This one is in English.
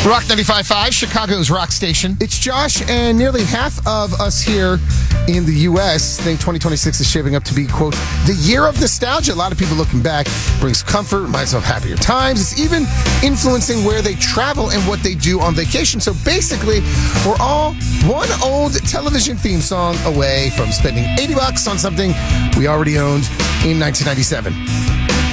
Rock 95.5, Chicago's rock station. It's Josh, and nearly half of us here in the U.S. think 2026 is shaping up to be, quote, the year of nostalgia. A lot of people looking back brings comfort, reminds them of happier times. It's even influencing where they travel and what they do on vacation. So basically, we're all one old television theme song away from spending $80 on something we already owned in 1997.